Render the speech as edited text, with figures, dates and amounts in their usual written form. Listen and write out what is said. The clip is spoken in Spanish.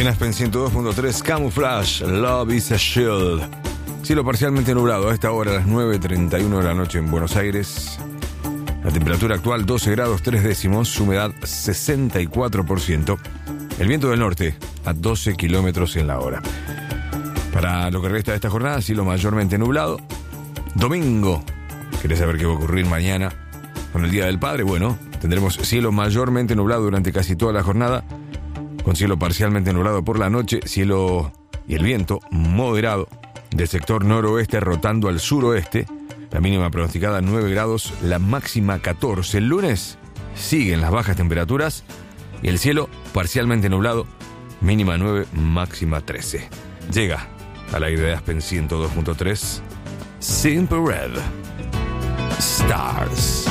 En Aspen 102.3, Camouflage, Love is a Shield. Cielo parcialmente nublado a esta hora, a las 9:31 de la noche en Buenos Aires. La temperatura actual 12 grados 3 décimos, humedad 64%. El viento del norte a 12 kilómetros en la hora. Para lo que resta de esta jornada, cielo mayormente nublado. Domingo, ¿querés saber qué va a ocurrir mañana con el Día del Padre? Bueno, tendremos cielo mayormente nublado durante casi toda la jornada, con cielo parcialmente nublado por la noche, cielo y el viento moderado del sector noroeste rotando al suroeste. La mínima pronosticada 9 grados, la máxima 14. El lunes siguen las bajas temperaturas y el cielo parcialmente nublado, mínima 9, máxima 13. Llega al aire de Aspen 102.3, Simple Red Stars.